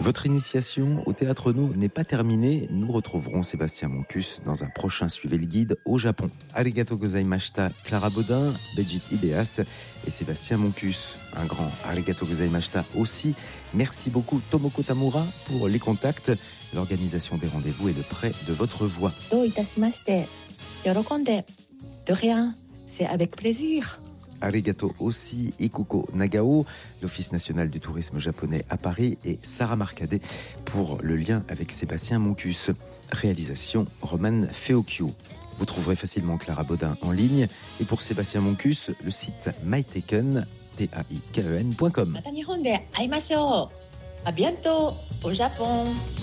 Votre initiation au Théâtre No n'est pas terminée. Nous retrouverons Sébastien Moncus dans un prochain Suivez le guide au Japon. Arigato gozaimashita, Clara Baudin, Béjit Ideas et Sébastien Moncus. Un grand arigato gozaimashita aussi. Merci beaucoup Tomoko Tamura pour les contacts, l'organisation des rendez-vous et le prêt de votre voix. どういたしまして。喜んで。De rien, c'est avec plaisir. Arigato aussi Ikuko Nagao, l'Office national du tourisme japonais à Paris, et Sarah Marcadet pour le lien avec Sébastien Moncus. Réalisation Roman Feokyo. Vous trouverez facilement Clara Baudin en ligne, et pour Sébastien Moncus, le site mytaken, taikeen.com. また日本で会いましょう。À bientôt au Japon.